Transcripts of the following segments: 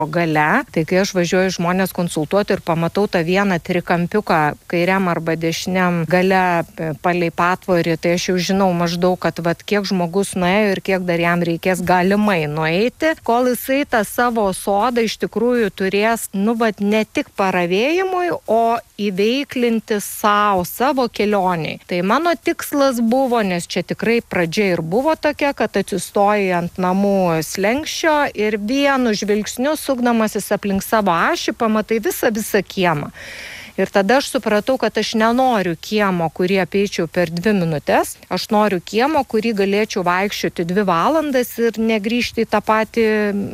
gale. Tai kai aš važiuoju žmonės konsultuoti ir pamatau tą vieną trikampiuką kairiam arba dešiniam gale palei patvorį, tai aš jau žinau maždaug, kad kiek žmogus nuėjo ir kiek dar jam reikės galimai nueiti, kol jisai tą savo sodą iš tikrųjų turės, ne tik paravėjimui, o įveiklinti savo kelioniai. Tai mano tikslas buvo, nes čia tikrai pradžia ir buvo tokia, kad atsistoji ant namų slenkščio ir vienu žvilgsniu sukdamasis aplink savo ašį pamatai visą kiemą. Ir tada aš supratau, kad aš nenoriu kiemo, kurį apeičiau per 2 minutės. Aš noriu kiemo, kurį galėčiau vaikščioti 2 valandas ir negrįžti į tą patį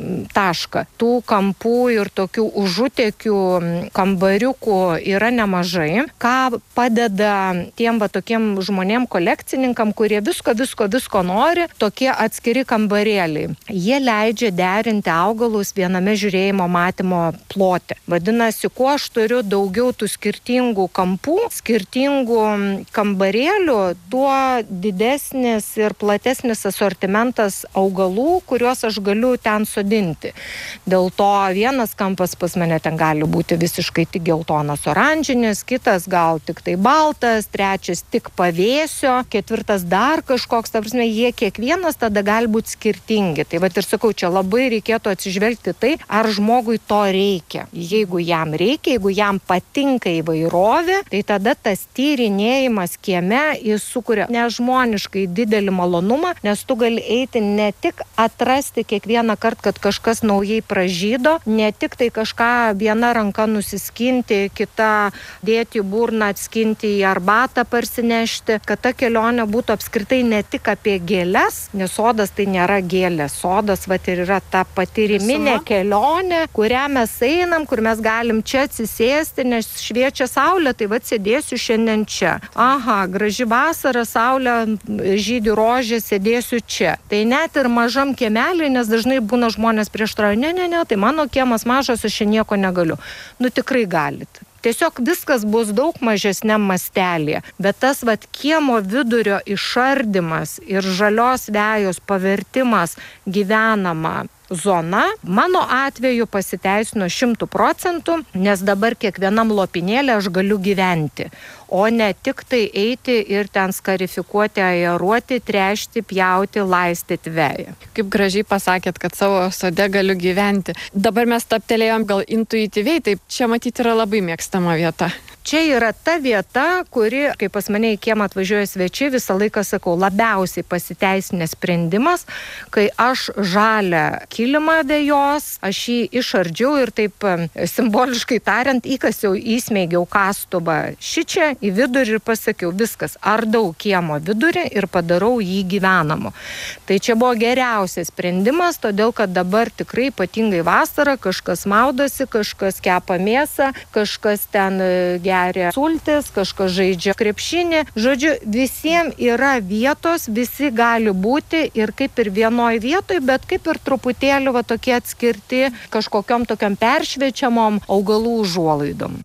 tašką. Tų kampų ir tokių užutekių kambariukų yra nemažai. Ką padeda tiem tokiem žmonėm kolekcininkam, kurie visko nori, tokie atskiri kambarėliai. Jie leidžia derinti augalus viename žiūrėjimo matymo plote. Vadinasi, kuo aš turiu daugiau tų skirtingų kampų, skirtingų kambarėlių, tuo didesnis ir platesnis asortimentas augalų, kuriuos aš galiu ten sodinti. Dėl to vienas kampas pas mane ten gali būti visiškai tik geltonas oranžinis, kitas gal tik tai baltas, trečias tik pavėsio, ketvirtas dar kažkoks, jie kiekvienas tada gali būti skirtingi. Tai ir sakau, čia labai reikėtų atsižvelgti tai, ar žmogui to reikia. Jeigu jam reikia, jeigu jam patinka įvairovė, tai tada tas tyrinėjimas kieme jis sukuria nežmoniškai didelį malonumą, nes tu gali eiti ne tik atrasti kiekvieną kartą, kad kažkas naujai pražydo, ne tik tai kažką viena ranka nusiskinti, kita dėti į burną, atskinti į arbatą parsinešti, kad ta kelionė būtų apskritai ne tik apie gėles, nes sodas tai nėra gėlės. Sodas ir yra ta patyriminė kelionė, kurią mes einam, kur mes galim čia atsisėsti, nes šviečia saulė, tai sėdėsiu šiandien čia. Aha, graži vasara, saulė, žydi rožė, sėdėsiu čia. Tai net ir mažam kiemelį, nes dažnai būna žmonės prieštarauja, ne, tai mano kiemas mažas, aš čia nieko negaliu. Tikrai galit. Tiesiog viskas bus daug mažesniam mastelėje, bet tas kiemo vidurio išardymas ir žalios vejos pavertimas gyvenama zona, mano atveju pasiteisino 100%, nes dabar kiekvienam lopinėlį aš galiu gyventi, o ne tik tai eiti ir ten skarifikuoti, aeruoti, tręšti, pjauti, laistyti veją. Kaip gražiai pasakėt, kad savo sode galiu gyventi. Dabar mes taptelėjom gal intuityviai, taip čia matyti yra labai mėgstama vieta. Čia yra ta vieta, kuri, kai pas mane į kiemą atvažiuoja svečiai, visą laiką sakau, labiausiai pasiteisinęs sprendimas, kai aš žalią kilimą vejos, aš jį išardžiau ir taip simboliškai tariant, įkasiau, įsmeigiau kastuvą šičia į vidurį ir pasakiau, viskas, ardau kiemo vidurį ir padarau jį gyvenamu. Tai čia buvo geriausias sprendimas, todėl kad dabar tikrai ypatingai vasarą kažkas maudosi, kažkas kepa mėsą, kažkas ten geria sultis, kažkas žaidžia krepšinį. Žodžiu, visiems yra vietos, visi gali būti ir kaip ir vienoj vietoj, bet kaip ir truputėlį tokie atskirti kažkokiom tokiam peršviečiamom augalų užuolaidom.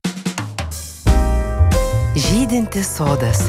Žydintis sodas.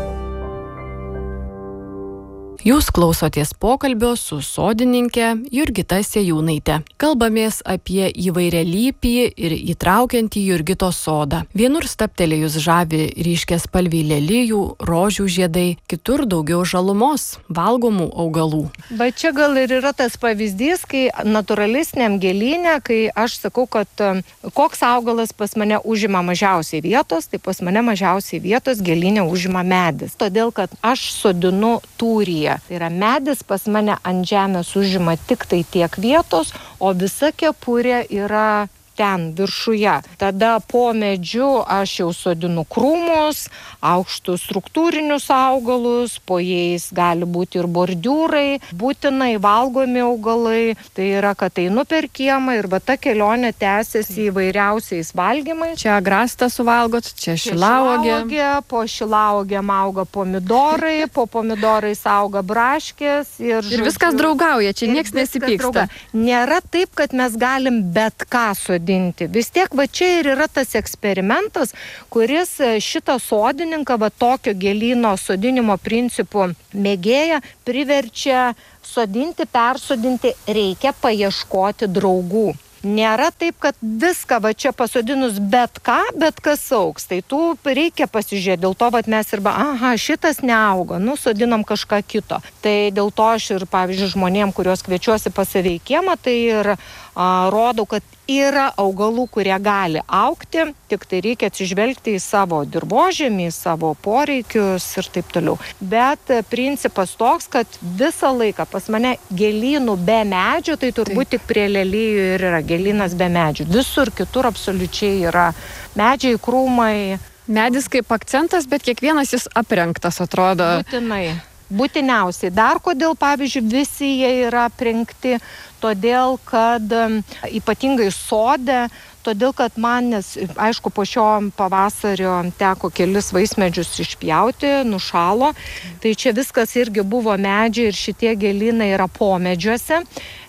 Jūs klausotės pokalbio su sodininkė Jurgita Sėjūnaitė. Kalbamės apie įvairialypį ir įtraukiantį Jurgitos sodą. Vienur staptelėjus žavi ryškiaspalviai lelijų, rožių žiedai, kitur daugiau žalumos, valgomų augalų. Bet čia gal ir yra tas pavyzdys, kai natūralistiniam gėlyne, kai aš sakau, kad koks augalas pas mane užima mažiausiai vietos, tai pas mane mažiausiai vietos gėlyne užima medis. Todėl, kad aš sodinu tūryje. Tai yra medis pas mane ant žemės užima tik tai tiek vietos, o visa kepurė yra ten viršuje. Tada po medžiu aš jau sodinu krūmus, aukštus struktūrinius augalus, po jais gali būti ir bordiūrai, būtinai valgomi augalai. Tai yra, kad einu per kiemą ir ta kelionė tęsiasi įvairiausiais valgymais. Čia agrastą suvalgot, čia šilauogė. Po šilauogėm auga pomidorai, po pomidorais auga braškės. Ir viskas draugauja, čia nieks nesipyksta. Nėra taip, kad mes galim bet ką sodinti. Vis tiek čia ir yra tas eksperimentas, kuris šitą sodininką tokio gėlyno sodinimo principų mėgėja priverčia sodinti, persodinti, reikia paieškoti draugų. Nėra taip, kad viską va čia pasodinus bet kas augs. Tai tu reikia pasižiūrėti, dėl to mes šitas neauga, sodinam kažką kito. Tai dėl to aš ir, pavyzdžiui, žmonėm, kuriuos kviečiuosi pas save į kiemą, tai ir rodau, kad yra augalų, kurie gali augti, tik tai reikia atsižvelgti į savo dirvožemį, į savo poreikius ir taip toliau. Bet principas toks, kad visą laiką pas mane gėlynų be medžių, tai turbūt tik prie lelijų ir yra gėlynas be medžių. Visur kitur absoliučiai yra medžiai, krūmai. Medis kaip akcentas, bet kiekvienas jis aprengtas, atrodo. Būtiniausiai. Dar kodėl, pavyzdžiui, visi jie yra aprengti, todėl, kad ypatingai sode, todėl, kad man, aišku, po šio pavasario teko kelis vaismedžius išpjauti, nušalo, tai čia viskas irgi buvo medžiai ir šitie gėlynai yra pomedžiuose,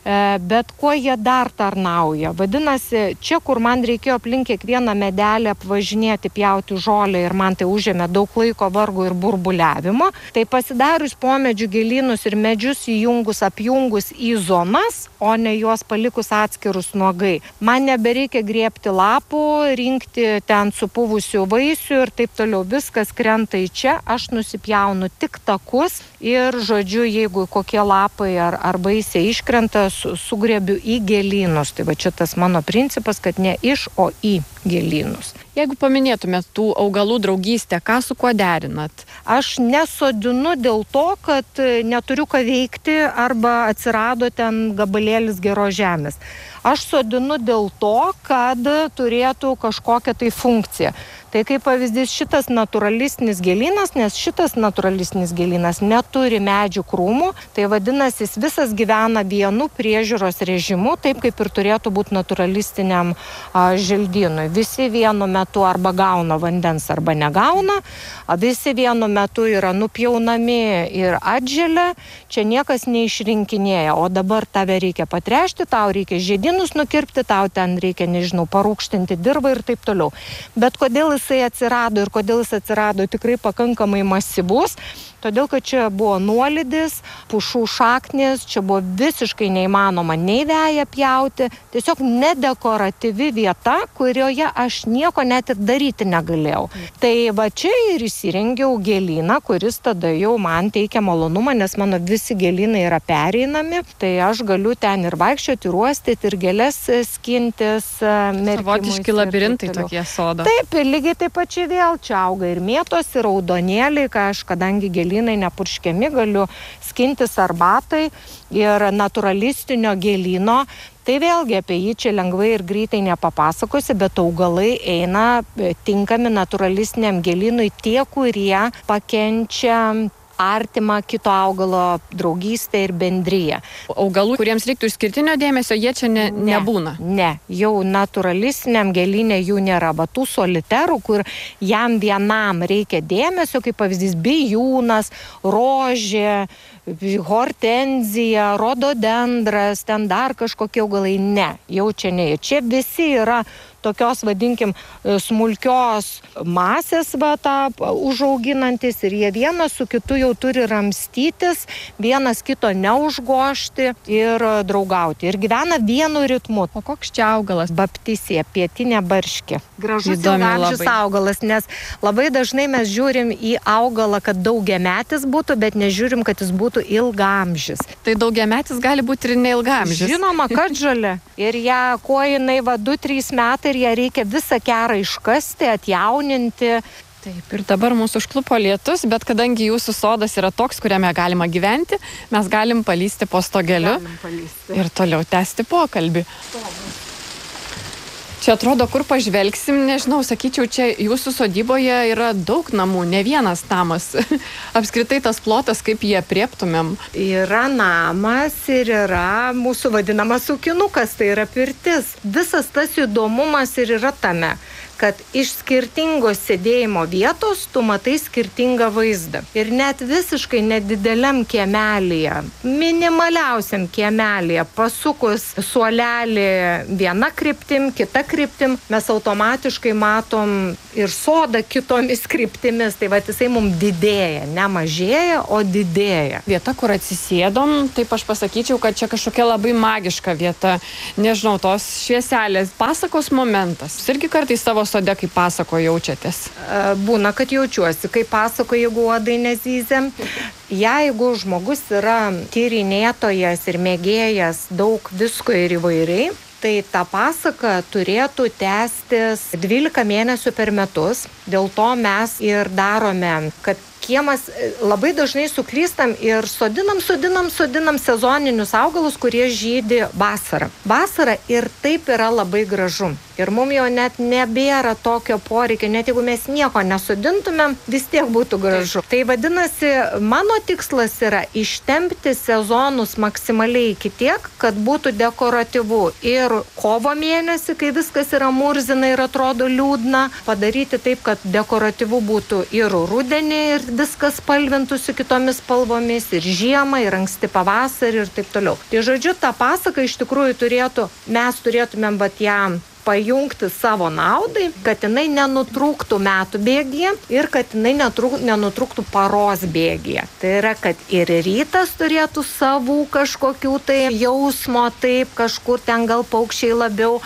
bet kuo jie dar tarnauja. Vadinasi, čia, kur man reikėjo aplink kiekvieną medelį apvažinėti, pjauti žolę ir man tai užėmė daug laiko, vargo ir burbuliavimo, tai pasidarius pomedžių gėlynus ir medžius apjungus į zonas, o ne juos palikus atskirus nuogai. Man nebereikia griebti lapų, rinkti ten supuvusių vaisių ir taip toliau. Viskas krenta į čia, aš nusipjaunu tik takus ir, žodžiu, jeigu kokie lapai ar vaisiai iškrenta, sugriebiu į gėlynus. Tai va čia tas mano principas, kad ne iš, o į gėlynus. Jeigu paminėtumėt tų augalų draugystę, ką su kuo derinat? Aš nesodinu dėl to, kad neturiu ką veikti arba atsirado ten gabalėlis geros žemės. Aš sodinu dėl to, kad turėtų kažkokią tai funkciją. Tai kaip pavyzdys šitas naturalistinis gėlynas, nes šitas naturalistinis gėlynas neturi medžių krūmų, tai vadinasi, jis visas gyvena vienu priežiūros režimu, taip kaip ir turėtų būti naturalistiniam želdynui. Visi vienu metu arba gauna vandens, arba negauna, visi vienu metu yra nupjaunami ir atželia, čia niekas neišrinkinėja, o dabar tave reikia patrešti, tau reikia žiedynus nukirpti, tau ten reikia, parūkštinti dirvą ir taip toliau. Bet kodėl jisai atsirado ir kodėl jis atsirado tikrai pakankamai masyvus, todėl, kad čia buvo nuolydis, pušų šaknis, čia buvo visiškai neįmanoma nei veją pjauti, tiesiog nedekoratyvi vieta, kurioje aš nieko net ir daryti negalėjau. Tai va čia ir įsirengiau gėlyną, kuris tada jau man teikia malonumą, nes mano visi gėlynai yra pereinami, tai aš galiu ten ir vaikščioti, ir uostyti, ir gėles skintis. Savotiški labirintai tokie sodo. Taip, lygiai taip pačiai vėl čia auga ir mėtos, ir raudonėliai, ką aš, kadangi gėlynai nepurškiami, galiu skintis arbatai ir naturalistinio gėlyno. Tai vėlgi apie jį čia lengvai ir greitai nepapasakosiu, bet augalai eina tinkami naturalistiniam gėlynui tie, kurie pakenčia artimą kito augalo draugystę ir bendriją. Augalų, kuriems reiktų išskirtinio dėmesio, jie čia nebūna? Ne, jau naturalistiniam gėlynė jų nėra. Va tų soliterų, kur jam vienam reikia dėmesio, kaip pavyzdys bijūnas, rožė, hortenzija, rododendras, ten dar kažkokie augalai. Ne, jau čia ne. Čia visi yra tokios, vadinkim, smulkios masės užauginantis ir jie vienas su kitu jau turi ramstytis, vienas kito neužgošti ir draugauti. Ir gyvena vienu ritmu. O koks čia augalas? Baptisija, pietinė barškė. Gražus ilgaamžis augalas, nes labai dažnai mes žiūrim į augalą, kad daugiametis būtų, bet nežiūrim, kad jis būtų ilgaamžis. Tai daugiametis gali būti ir neilgaamžis. Žinoma, kad žalia. Ir ją, kuo jinai 2-3 metai, ir ją reikia visą kerą iškasti, atjauninti. Taip, ir dabar mūsų užklupo lietus, bet kadangi jūsų sodas yra toks, kuriame galima gyventi, mes galim palysti po stogeliu ir toliau tęsti pokalbį. Čia atrodo, kur pažvelgsim, nežinau, sakyčiau, čia jūsų sodyboje yra daug namų, ne vienas namas. Apskritai tas plotas, kaip jį apriektumėm. Yra namas ir yra mūsų vadinamas ūkinukas, tai yra pirtis. Visas tas įdomumas ir yra tame, kad iš skirtingos sėdėjimo vietos tu matai skirtingą vaizdą. Ir net visiškai nedideliam kiemelėje, minimaliausiam kiemelėje, pasukus suolelį viena kryptim, kita kryptim, mes automatiškai matom ir sodą kitomis kryptimis. Tai va, jisai mums didėja, ne mažėja, o didėja. Vieta, kur atsisėdom, taip aš pasakyčiau, kad čia kažkokia labai magiška vieta. Nežinau, tos švieselės, pasakos momentas. Jūs irgi kartais savo sode kaip pasako jaučiatės? Būna, kad jaučiuosi, kaip pasako, jeigu uodai nezyzėm. Jeigu žmogus yra tyrinėtojas ir mėgėjas daug visko ir įvairiai, tai ta pasaka turėtų tęstis 12 mėnesių per metus. Dėl to mes ir darome, kad kiemas labai dažnai suklystam ir sodinam sezoninius augalus, kurie žydi vasarą. Vasarą ir taip yra labai gražu. Ir mums jau net nebėra tokio poreikio, net jeigu mes nieko nesodintumėm, vis tiek būtų gražu. Tai vadinasi, mano tikslas yra ištempti sezonus maksimaliai iki tiek, kad būtų dekoratyvu ir kovo mėnesį, kai viskas yra murzina ir atrodo liūdna, padaryti taip, kad dekoratyvu būtų ir rudenį, ir viskas spalvintųsi kitomis spalvomis, ir žiemą, ir anksti pavasarį ir taip toliau. Tai žodžiu, ta pasaka iš tikrųjų mes turėtumėm ją pajungti savo naudai, kad jinai nenutrūktų metų bėgyje ir kad jinai nenutrūktų paros bėgyje. Tai yra, kad ir rytas turėtų savų kažkokių tai jausmo, taip kažkur ten gal paukščiai labiau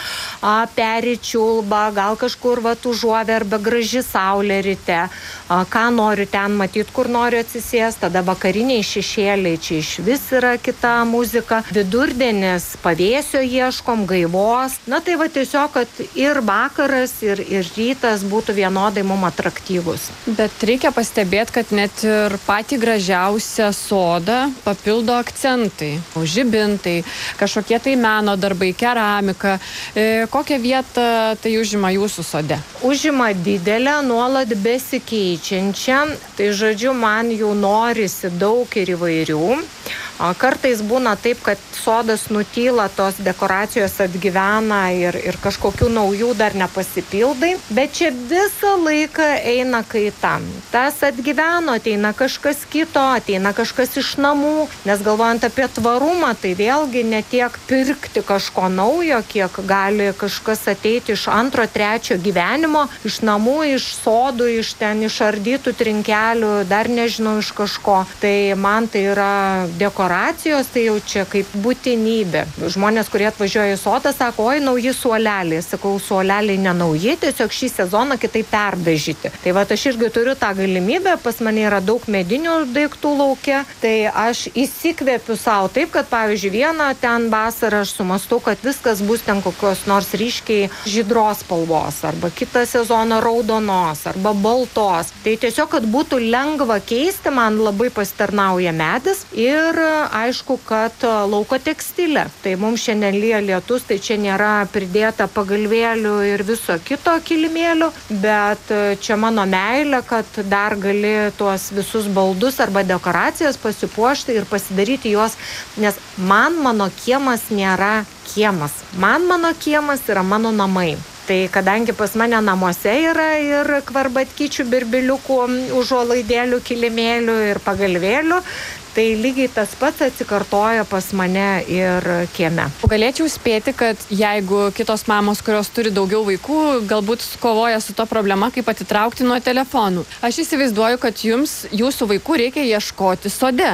peri čiulba, gal kažkur užuovė arba graži saulė ryte, ką noriu ten matyti, kur noriu atsisėsti, tada vakariniai šešėliai, čia iš vis yra kita muzika, vidurdienis pavėsio ieškom, gaivos, na tai va tiesiog, kad ir vakaras, ir rytas būtų vienodai mums atraktyvus. Bet reikia pastebėti, kad net ir patį gražiausią sodą papildo akcentai, žibintai, kažkokie tai meno darbai, keramika. Kokią vietą tai užima jūsų sode? Užima didelę, nuolat besikeičiančią. Tai žodžiu, man jų norisi daug ir įvairių. Kartais būna taip, kad sodas nutyla, tos dekoracijos atgyvena ir kažkokių naujų dar nepasipildai, bet čia visą laiką eina kaita. Tas atgyveno, ateina kažkas kito, ateina kažkas iš namų, nes galvojant apie tvarumą, tai vėlgi ne tiek pirkti kažko naujo, kiek gali kažkas ateiti iš antro, trečio gyvenimo, iš namų, iš sodų, iš ten išardytų trinkelių, dar nežinau iš kažko. Tai man tai yra dekoracijos, tai jau čia kaip būtinybė. Žmonės, kurie atvažiuoja į sodą, sako, oi, nauji suoleliai. Sakau, suoleliai nenauji, tiesiog šį sezoną kitaip perdažyti. Tai va, aš irgi turiu tą galimybę, pas mane yra daug medinių daiktų lauke, tai aš įsikvėpiu savo taip, kad pavyzdžiui, vieną ten vasarą aš sumastau, kad viskas bus ten kokios nors ryškiai žydros spalvos, arba kitą sezoną raudonos, arba baltos. Tai tiesiog, kad būtų lengva keisti, man labai pasitarnauja medis ir aišku, kad lauko tekstilė. Tai mums šiandien lyja lietus, tai čia nėra pridėta pagalvėlių ir viso kito kilimėlių, bet čia mano meilė, kad dar gali tuos visus baldus arba dekoracijas pasipuošti ir pasidaryti juos, nes mano kiemas nėra kiemas. Mano kiemas yra mano namai. Tai kadangi pas mane namuose yra ir kvarbatkyčių, birbiliukų, užuolaidėlių, kilimėlių ir pagalvėlių, tai lygiai tas pats atsikartoja pas mane ir kieme. Galėčiau spėti, kad jeigu kitos mamos, kurios turi daugiau vaikų, galbūt kovoja su to problema, kaip atitraukti nuo telefonų. Aš įsivaizduoju, kad jūsų vaikų reikia ieškoti sode.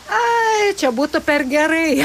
Ai, čia būtų per gerai.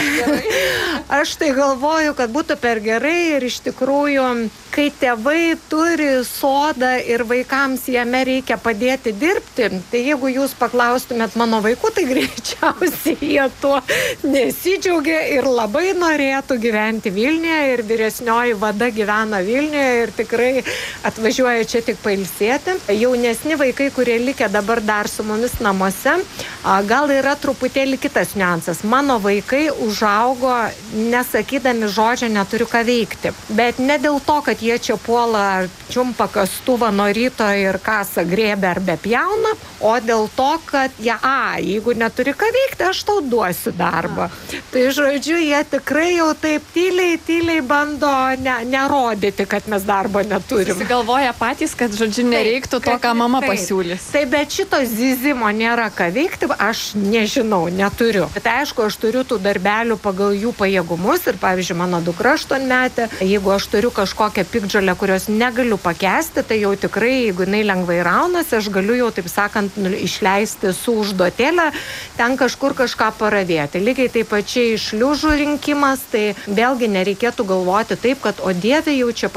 Aš tai galvoju, kad būtų per gerai ir iš tikrųjų, kai tėvai turi sodą ir vaikams jame reikia padėti dirbti, tai jeigu jūs paklaustumėt mano vaikų, tai greičiausiai jie tuo nesidžiaugia ir labai norėtų gyventi Vilniuje ir vyresnioji vada gyvena Vilniuje ir tikrai atvažiuoja čia tik pailsėti. Jaunesni vaikai, kurie likę dabar dar su mumis namuose, gal yra truputėlį kitas niuansas. Mano vaikai užaugo nesakydami žodžio neturiu ką veikti. Bet ne dėl to, kad jie čia puola čiumpa kastuvą nuo ryto ir kasą grėbia ar bepjauna, o dėl to, kad jeigu neturi ką veikti, aš tau duosiu darbą. Tai žodžiu, jie tikrai jau taip tyliai bando nerodyti, kad mes darbo neturim. Susigalvoja patys, kad žodžiu nereiktų to, ką mama pasiūlys. Tai bet šito zyzimo nėra ką veikti, aš nežinau, neturiu. Bet aišku, aš turiu tų darbelių pagal jų pajėgumus ir, pavyzdžiui, mano dukra 8-metė, jeigu aš turiu kažkokią piktžolę, kurios negaliu pakęsti, tai jau tikrai, jeigu jinai lengvai raunasi, aš galiu jau, taip sakant, išleisti su užduotėlę, ten kažkur kažką paravėti. Lygiai taip pačiai šliužų rinkimas, tai vėlgi nereikėtų galvoti taip, kad o Dieve jau čia